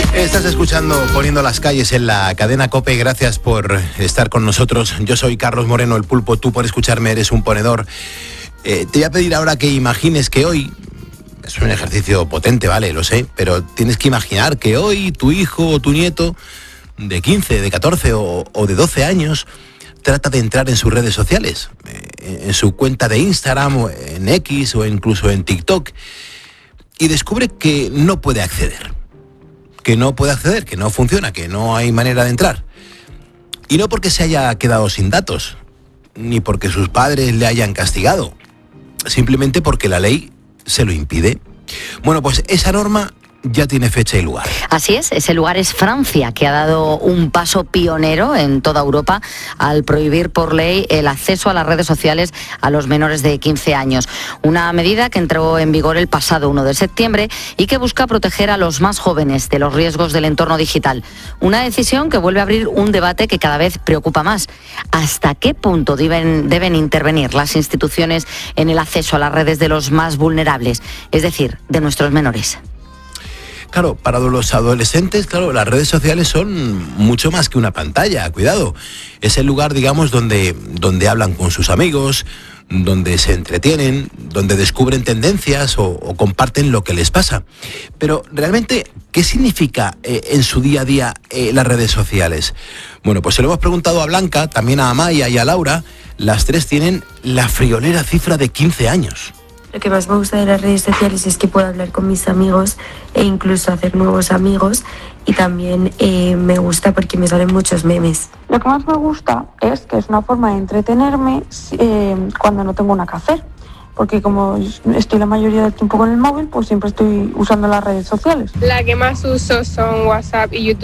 Estás escuchando Poniendo las calles en la cadena COPE. Gracias por estar con nosotros. Yo soy Carlos Moreno, el Pulpo. Tú por escucharme eres un ponedor. Te voy a pedir ahora que imagines que hoy, es un ejercicio potente, vale, lo sé, pero tienes que imaginar que hoy tu hijo o tu nieto de 15, de 14 o de 12 años trata de entrar en sus redes sociales, en su cuenta de Instagram o en X o incluso en TikTok, y descubre que no puede acceder. Que no funciona, que no hay manera de entrar. Y no porque se haya quedado sin datos, ni porque sus padres le hayan castigado, simplemente porque la ley se lo impide. Bueno, pues esa norma ya tiene fecha y lugar. Así es, ese lugar es Francia, que ha dado un paso pionero en toda Europa al prohibir por ley el acceso a las redes sociales a los menores de 15 años. Una medida que entró en vigor el pasado 1 de septiembre y que busca proteger a los más jóvenes de los riesgos del entorno digital. Una decisión que vuelve a abrir un debate que cada vez preocupa más. ¿Hasta qué punto deben intervenir las instituciones en el acceso a las redes de los más vulnerables, es decir, de nuestros menores? Claro, para los adolescentes, claro, las redes sociales son mucho más que una pantalla, cuidado. Es el lugar, digamos, donde hablan con sus amigos, donde se entretienen, donde descubren tendencias o comparten lo que les pasa. Pero, realmente, ¿qué significa en su día a día las redes sociales? Bueno, pues se lo hemos preguntado a Blanca, también a Amaya y a Laura. Las tres tienen la friolera cifra de 15 años. Lo que más me gusta de las redes sociales es que puedo hablar con mis amigos e incluso hacer nuevos amigos, y también me gusta porque me salen muchos memes. Lo que más me gusta es que es una forma de entretenerme cuando no tengo nada que hacer, porque como estoy la mayoría del tiempo con el móvil, pues siempre estoy usando las redes sociales. La que más uso son WhatsApp y YouTube.